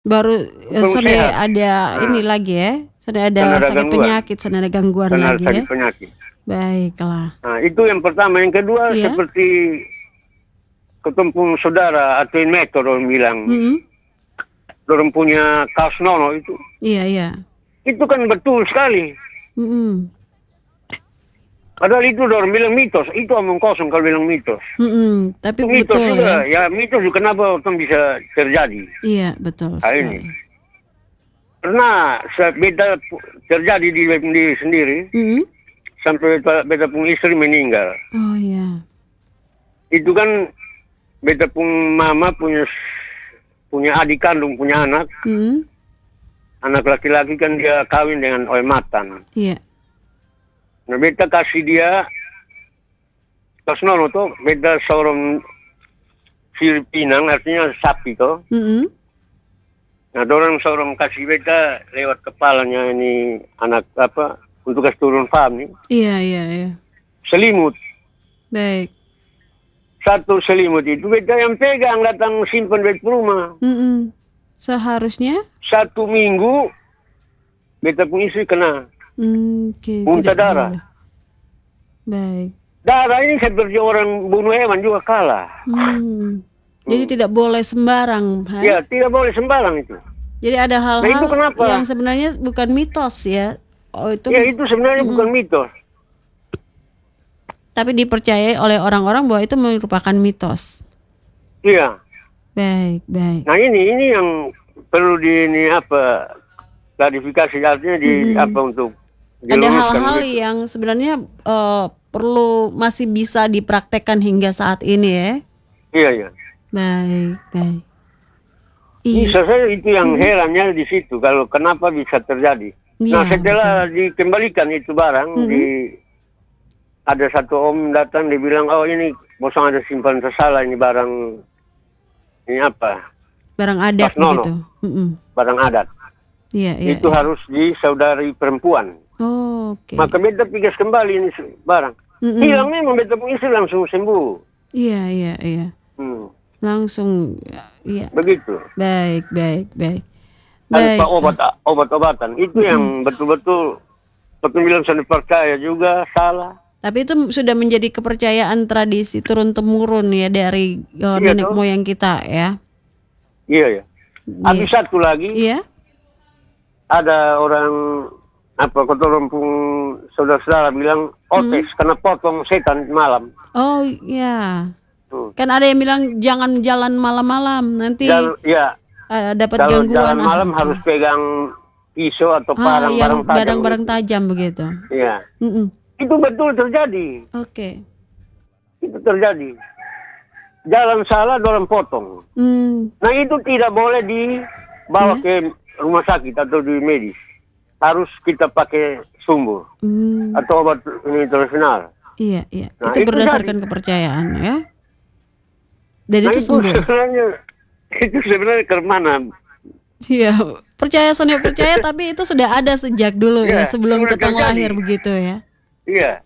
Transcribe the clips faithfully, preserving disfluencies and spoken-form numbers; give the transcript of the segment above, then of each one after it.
Baru eee, Belum Sonde sehat. ada Nah. ini lagi ya, Sonde Karena ada ada sakit gangguan. penyakit, Sonde ada gangguan Karena lagi ya. sakit penyakit. Baiklah. Nah, itu yang pertama. Yang kedua Iya. seperti ketemu saudara atau meto dorang bilang. Mhm. Dorang punya kaos nono itu. Iya iya. Itu kan betul sekali. Mhm. Padahal itu dorang bilang mitos, itu omong kosong kalau bilang mitos. Mhm, tapi Itu mitos betul juga, ya. ya mitos juga kenapa orang bisa terjadi. Iya, betul Nah ini. sekali. Pernah beta terjadi di diri sendiri, Mhm. sampai beta punya istri meninggal. Oh ya. Itu kan beta punya mama punya punya adik kandung, punya anak. Mhm. Anak laki-laki kan dia kawin dengan Oematan. Iya. Nah beta kasih dia kaos nono tuh, beta seorang Filipinang artinya sapi tuh. Mhm. Nah dorang seorang kasih beta lewat kepalanya ini anak apa untuk kasih turun paham nih. Iya iya iya. Selimut. Baik. Satu selimut itu beta yang pegang datang simpan beta rumah. Mhm. Seharusnya? Satu minggu beta punya istri kena Mmm, oke, muntah tidak darah. boleh. Baik. Darah ini seperti orang bunuh hewan juga kalah. Hmm. Jadi Hmm. tidak boleh sembarang, ha? Ya, tidak boleh sembarang itu. Jadi ada Nah itu hal-hal kenapa? yang sebenarnya bukan mitos ya. Oh itu Ya itu sebenarnya mhm. bukan mitos. Tapi dipercayai oleh orang-orang bahwa itu merupakan mitos. Iya. Baik baik. Nah ini ini yang perlu di ini apa klarifikasi artinya di Mhm. apa untuk Ada diluruskan hal-hal gitu. yang sebenarnya eee, perlu masih bisa dipraktekkan hingga saat ini ya. Iya iya. Baik baik. Bisa Iya. saja itu yang Mhm. herannya di situ kalau kenapa bisa terjadi. Nah Iya, setelah betul. dikembalikan itu barang Mhm. di ada satu om datang dia bilang oh ini bosong ada simpan tersalah ini barang ini apa? Barang adat Kaos nono. begitu. Mhm. Barang adat. Iya iya. Itu iya. harus di saudari perempuan. Oh, oke. Maka beta pigas kembali ini barang. Mhm. Hilang memang beta punya istri langsung sembuh. Iya iya iya. Hmm. Langsung iya. Begitu. Baik baik baik. Tanpa Baik. obat obat-obatan. Itu Mhm. yang betul-betul betul bilang saya percaya juga salah. Tapi itu sudah menjadi kepercayaan tradisi turun temurun ya dari uh, Iya nenek toh. moyang kita ya. Iya ya. Habis Iya. satu lagi Iya. ada orang apa kotoran pun saudara-saudara bilang otes Hmm. kena potong setan malam. Oh iya. Hmm. Kan ada yang bilang jangan jalan malam-malam nanti Dan ya uh, dapat kalau gangguan. jalan malam ah, harus pegang pisau atau ah, parang yang barang tajam. barang-barang Begitu. tajam begitu. Iya. Mm-mm. Itu betul terjadi. Oke. Itu terjadi. Jalan salah dorang potong. Hmm. Nah itu tidak boleh dibawa Iya. ke rumah sakit atau di medis. Harus kita pakai sumber Hmm. atau obat ini tradisional. Iya iya. Nah, itu itu berdasarkan jadi. kepercayaan ya. Dan Nah itu itu sumber. sebenarnya itu sebenarnya kemana? Iya, percaya Sonia percaya tapi itu sudah ada sejak dulu ya, Iya, sebelum sudah Tetang terjadi. lahir begitu ya. Iya.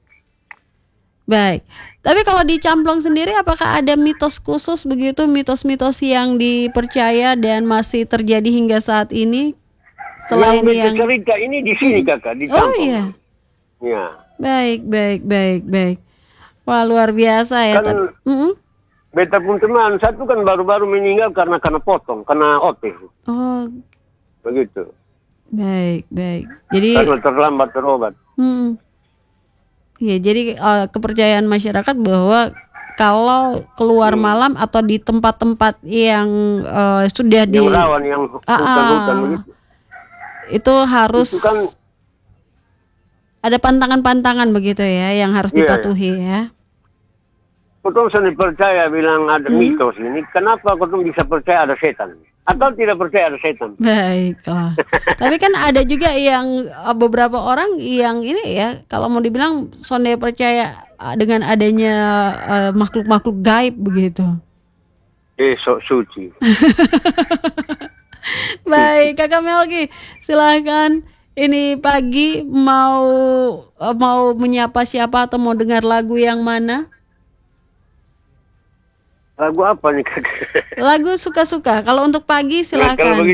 Baik. Tapi kalau di Camplong sendiri apakah ada mitos khusus begitu, mitos-mitos yang dipercaya dan masih terjadi hingga saat ini selain Yang yang cerita ini di sini Mhm. kakak di Oh kampung. iya. Iya. Baik, baik, baik, baik. Wah, luar biasa ya. Kan Tapi- Mhm. beta pun teman satu kan baru-baru meninggal karena kena potong, kena O T. Oh, Begitu. baik, baik. Jadi Karena terlambat berobat. Hmm. Ya, jadi uh, kepercayaan masyarakat bahwa kalau keluar Hmm. malam atau di tempat-tempat yang uh, sudah di Yang rawan, yang Ah, hutan-hutan ah. begitu. itu harus Itu kan ada pantangan-pantangan begitu ya yang harus Iya, dipatuhi ya. Kotong sendiri percaya bilang ada Hmm. mitos ini. Kenapa kotong bisa percaya ada setan? Atau tidak percaya ada setan? Baiklah. Tapi kan ada juga yang uh, beberapa orang yang ini ya, kalau mau dibilang sonde percaya uh, dengan adanya uh, makhluk-makhluk gaib begitu. Eh, sok suci. Baik, Kakak Melki, silahkan. Ini pagi mau uh, mau menyapa siapa atau mau dengar lagu yang mana? Lagu apa nih Kak? Lagu suka-suka. Kalau untuk pagi Nah, kalau silakan.